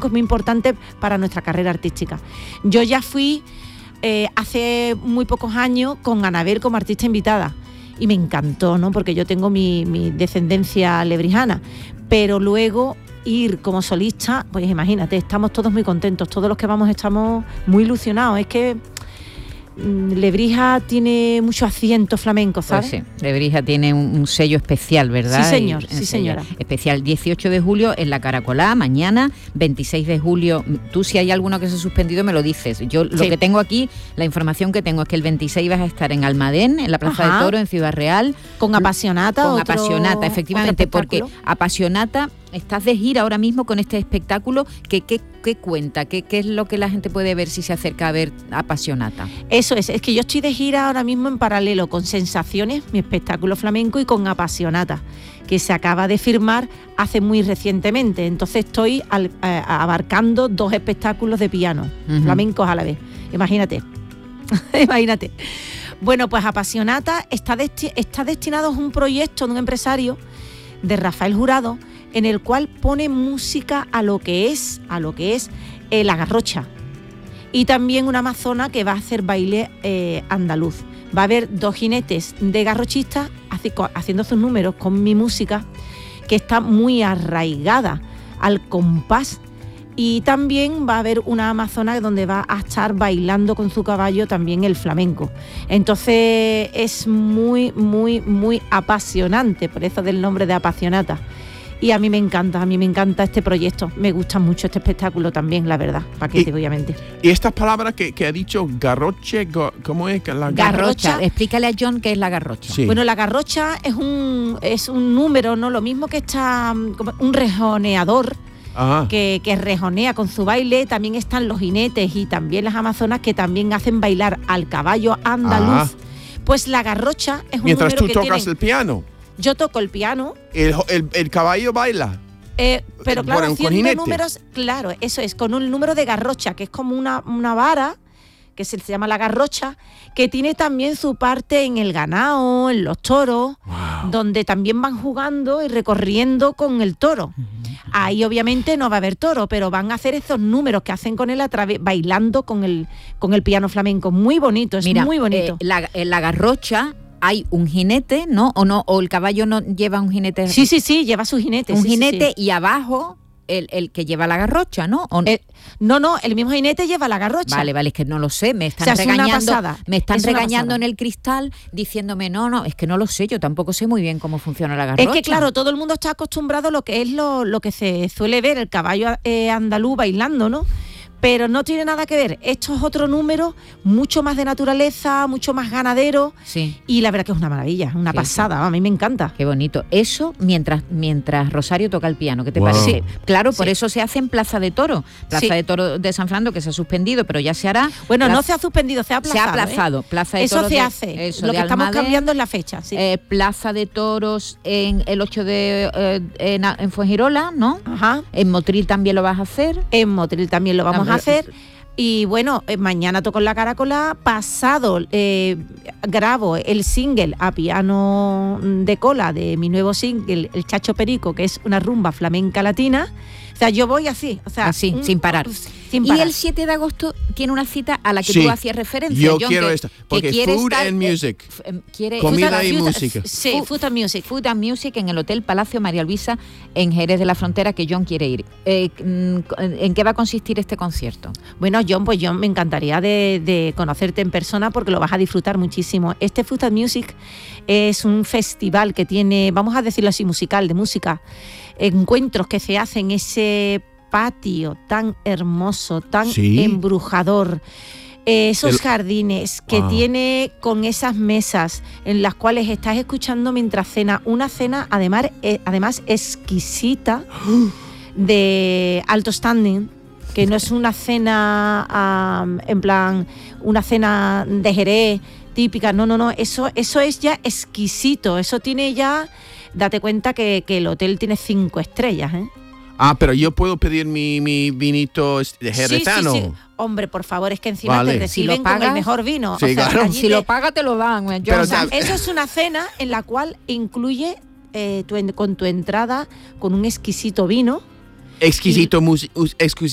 flamenco es muy importante para nuestra carrera artística. Yo ya fui hace muy pocos años con Anabel como artista invitada y me encantó, ¿no? Porque yo tengo mi descendencia lebrijana, pero luego ir como solista, pues imagínate, estamos todos muy contentos, todos los que vamos estamos muy ilusionados. Es que Lebrija tiene mucho asiento flamenco, ¿sabes? Pues sí, Lebrija tiene un sello especial, ¿verdad? Sí, señor, sí, señora. Especial 18 de julio en la Caracolá, mañana 26 de julio. Tú, si hay alguno que se ha suspendido, me lo dices. Yo lo que tengo aquí, la información que tengo es que el 26 vas a estar en Almadén, en la Plaza de Toro, en Ciudad Real. Con Apasionata. Con Apasionata, efectivamente, porque Apasionata... Estás de gira ahora mismo con este espectáculo. ¿Qué cuenta? ¿Qué es lo que la gente puede ver si se acerca a ver Apasionata? Eso es que yo estoy de gira ahora mismo en paralelo con Sensaciones, mi espectáculo flamenco, y con Apasionata, que se acaba de firmar hace muy recientemente. Entonces estoy abarcando 2 espectáculos de piano, flamencos a la vez. Imagínate. Imagínate. Bueno, pues Apasionata está destinado a un proyecto de un empresario, de Rafael Jurado, en el cual pone música a lo que es la garrocha, y también una amazona que va a hacer baile andaluz. Va a haber 2 jinetes de garrochistas haciendo sus números con mi música, que está muy arraigada al compás, y también va a haber una amazona donde va a estar bailando con su caballo también el flamenco. Entonces es muy, muy, muy apasionante, por eso del nombre de Apasionata. Y a mí me encanta este proyecto, me gusta mucho este espectáculo también, la verdad, paquete, obviamente. Y estas palabras que ha dicho, garroche, ¿cómo es? La garrocha. Explícale a John qué es la garrocha. Sí. Bueno, la garrocha es un número, ¿no? Lo mismo que está como un rejoneador, que rejonea con su baile. También están los jinetes y también las amazonas, que también hacen bailar al caballo andaluz. Pues la garrocha es un mientras número tú tocas el piano. Yo toco el piano. El caballo baila. Pero claro, haciendo números, claro, eso es, con un número de garrocha, que es como una vara, que se llama la garrocha, que tiene también su parte en el ganado, en los toros, donde también van jugando y recorriendo con el toro. Ahí obviamente no va a haber toro, pero van a hacer esos números que hacen con él bailando con el piano flamenco. Muy bonito, es muy bonito. La garrocha... Hay un jinete, ¿no? ¿O el caballo no lleva un jinete? Sí, lleva su jinete. Un jinete y abajo el que lleva la garrocha, ¿no? No, el mismo jinete lleva la garrocha. Vale, es que no lo sé, me están regañando en el cristal diciéndome, no, es que no lo sé, yo tampoco sé muy bien cómo funciona la garrocha. Es que claro, todo el mundo está acostumbrado a lo que es lo que se suele ver, el caballo andaluz bailando, ¿no? Pero no tiene nada que ver. Esto es otro número, mucho más de naturaleza, mucho más ganadero. Sí. Y la verdad que es una maravilla, una pasada. A mí me encanta. Qué bonito. Eso mientras Rosario toca el piano. ¿Qué te parece? Claro, por eso se hace en Plaza de Toro. Plaza de Toro de San Fernando, que se ha suspendido, pero ya se hará. Bueno, no se ha suspendido, se ha aplazado. Se ha aplazado. Plaza de eso Toros se hace. Lo que estamos cambiando es la fecha. Sí. Plaza de Toros en el 8 en Fuengirola, ¿no? Ajá. En Motril también lo vas a hacer. En Motril también lo vamos a hacer. Y bueno, mañana toco en la Caracolá. Pasado grabo el single a piano de cola de mi nuevo single, El Chacho Perico, que es una rumba flamenca latina. O sea, yo voy así, sin parar. Y el 7 de agosto tiene una cita a la que tú hacías referencia. Yo quiero esta, porque Food and Music. Comida y música. Sí, Food and Music. Food and Music en el Hotel Palacio María Luisa en Jerez de la Frontera, que John quiere ir. ¿En qué va a consistir este concierto? Bueno, John, pues yo me encantaría de conocerte en persona, porque lo vas a disfrutar muchísimo. Este Food and Music es un festival que tiene, vamos a decirlo así, musical, de música, encuentros que se hacen, ese patio tan hermoso, tan embrujador, esos jardines que tiene, con esas mesas en las cuales estás escuchando mientras cena, una cena además exquisita, de alto standing, que no es una cena en plan una cena de Jerez típica, no, eso es ya exquisito, eso tiene ya, date cuenta que el hotel tiene 5 estrellas, ¿eh? Pero yo puedo pedir mi vinito de jerezano. Sí. Hombre, por favor, es que encima te reciben con el mejor vino. Sí, claro. Si lo pagas, te lo dan. Eso es una cena en la cual incluye con tu entrada, con un exquisito vino. Exquisito